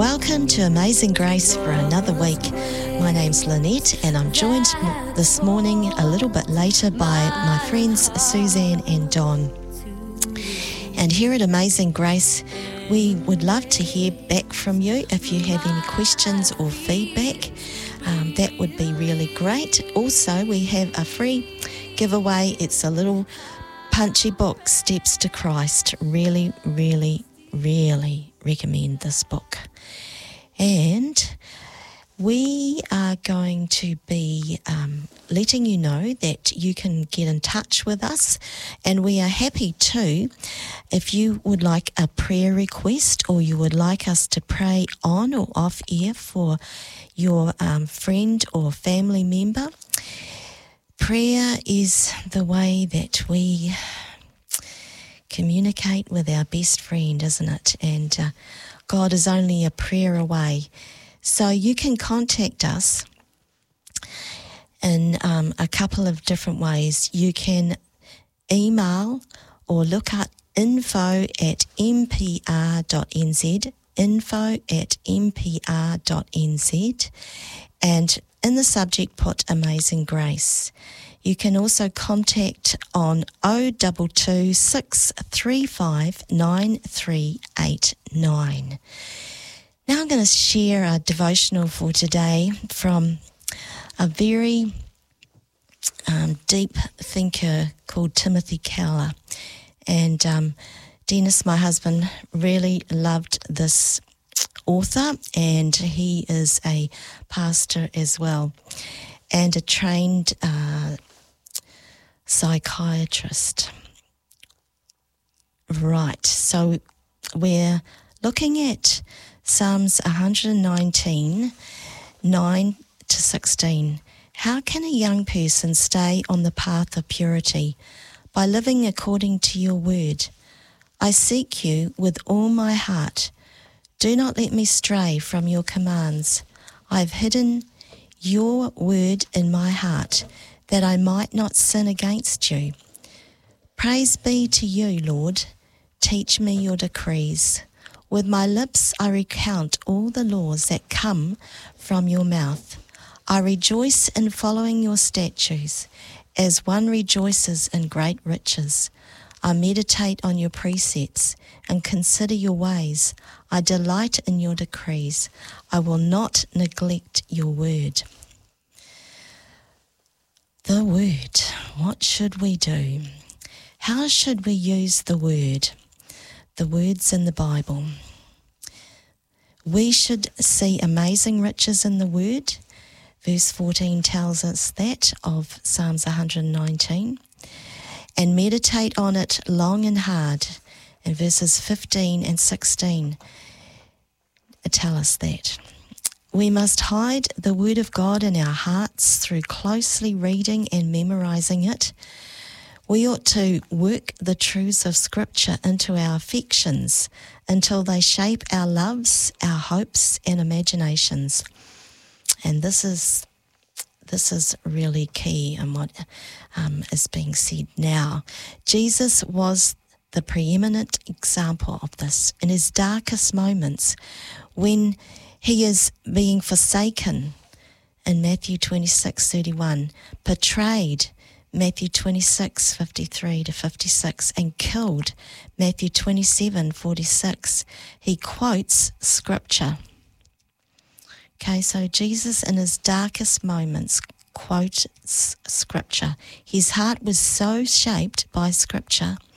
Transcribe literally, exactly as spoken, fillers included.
Welcome to Amazing Grace for another week. My name's Lynette and I'm joined this morning a little bit later by my friends Suzanne and Don. And here at Amazing Grace, we would love to hear back from you. If you have any questions or feedback, um, that would be really great. Also, we have a free giveaway. It's a little punchy book, Steps to Christ. Really, really, really recommend this book. And we are going to be um, letting you know that you can get in touch with us, and we are happy to, if you would like a prayer request or you would like us to pray on or off air for your um, friend or family member. Prayer is the way that we communicate with our best friend, isn't it? And uh, God is only a prayer away. So you can contact us in um, a couple of different ways. You can email or look at info at m p r dot n z, info at m p r dot n z, and in the subject put Amazing Grace. You can also contact on oh two two, six three five, nine three eight nine. Now I'm going to share a devotional for today from a very um, deep thinker called Timothy Keller. And um, Dennis, my husband, really loved this author, and he is a pastor as well and a trained uh, psychiatrist. Right, so we're looking at Psalms one nineteen, nine to sixteen. How can a young person stay on the path of purity? By living according to your word. I seek you with all my heart. Do not let me stray from your commands. I've hidden your word in my heart, that I might not sin against you. Praise be to you, Lord. Teach me your decrees. With my lips I recount all the laws that come from your mouth. I rejoice in following your statutes, as one rejoices in great riches. I meditate on your precepts and consider your ways. I delight in your decrees. I will not neglect your word. The word. What should we do? How should we use the word? The words in the Bible. We should see amazing riches in the word. Verse fourteen tells us that of Psalms one nineteen. And meditate on it long and hard. And verses fifteen and sixteen tell us that. We must hide the word of God in our hearts through closely reading and memorizing it. We ought to work the truths of Scripture into our affections until they shape our loves, our hopes, and imaginations. And this is this is really key in what um, is being said now. Jesus was the preeminent example of this in his darkest moments, when he is being forsaken in Matthew twenty-six thirty-one, betrayed Matthew twenty-six fifty-three to fifty-six, and killed Matthew twenty-seven forty-six. He quotes Scripture. Okay, so Jesus in his darkest moments quotes Scripture. His heart was so shaped by Scripture